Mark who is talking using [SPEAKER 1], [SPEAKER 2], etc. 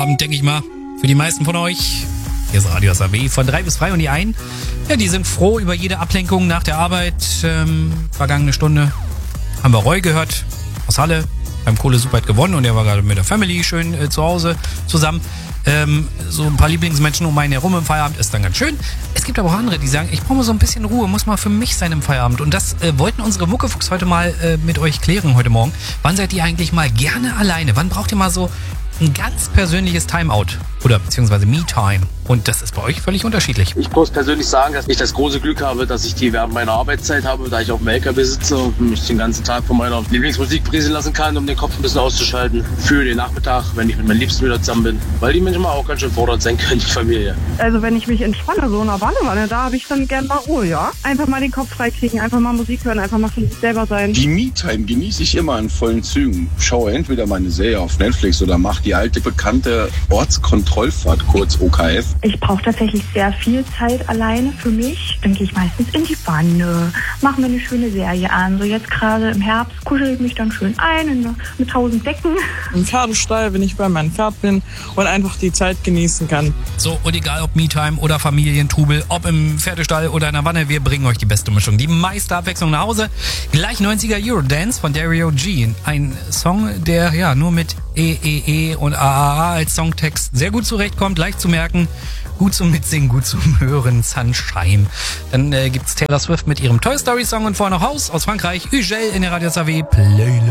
[SPEAKER 1] Feierabend, denke ich mal. Für die meisten von euch. Hier ist Radio SAW von 3 bis 3 und die einen, ja, die sind froh über jede Ablenkung nach der Arbeit. Vergangene Stunde haben wir Roy gehört aus Halle. Beim Kohle Super hat gewonnen und er war gerade mit der Family schön zu Hause zusammen. So ein paar Lieblingsmenschen um einen herum im Feierabend ist dann ganz schön. Es gibt aber auch andere, die sagen, ich brauche mal so ein bisschen Ruhe, muss mal für mich sein im Feierabend. Und das wollten unsere Muckefuchs heute mal mit euch klären heute Morgen. Wann seid ihr eigentlich mal gerne alleine? Wann braucht ihr mal so ein ganz persönliches Timeout? Oder beziehungsweise Me-Time. Und das ist bei euch völlig unterschiedlich.
[SPEAKER 2] Ich muss persönlich sagen, dass ich das große Glück habe, dass ich die während meiner Arbeitszeit habe, da ich auf dem LKW sitze und mich den ganzen Tag von meiner Lieblingsmusik berieseln lassen kann, um den Kopf ein bisschen auszuschalten. Für den Nachmittag, wenn ich mit meinen Liebsten wieder zusammen bin. Weil die manchmal auch ganz schön fordernd sein können, die Familie.
[SPEAKER 3] Also wenn ich mich entspanne, so in der Badewanne, da habe ich dann gerne mal Ruhe, ja. Einfach mal den Kopf freikriegen, einfach mal Musik hören, einfach mal für sich selber sein.
[SPEAKER 4] Die Me-Time genieße ich immer in vollen Zügen. Schaue entweder meine Serie auf Netflix oder mache die alte bekannte Ortskontrollfahrt, kurz OKF.
[SPEAKER 5] Ich brauche tatsächlich sehr viel Zeit alleine für mich. Dann gehe ich meistens in die Wanne, mache mir eine schöne Serie an. So jetzt gerade im Herbst kuschel ich mich dann schön ein mit 1000 Decken.
[SPEAKER 6] Im Pferdestall, wenn ich bei meinem Pferd bin und einfach die Zeit genießen kann.
[SPEAKER 1] So, und egal ob Me-Time oder Familientrubel, ob im Pferdestall oder in der Wanne, wir bringen euch die beste Mischung, die meiste Abwechslung nach Hause. Gleich 90er Eurodance von Dario G. Ein Song, der ja nur mit E und AAA als Songtext sehr gut zurechtkommt, leicht zu merken, gut zum Mitsingen, gut zum Hören, Sunshine. Dann gibt's Taylor Swift mit ihrem Toy Story Song und vorher noch Haus aus Frankreich, Ugel in der Radio SAW Playlist.